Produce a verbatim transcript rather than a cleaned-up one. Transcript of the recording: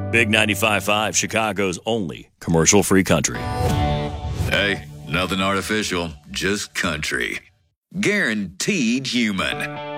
Big ninety-five point five, Chicago's only commercial-free country. Hey, nothing artificial, just country. Guaranteed human.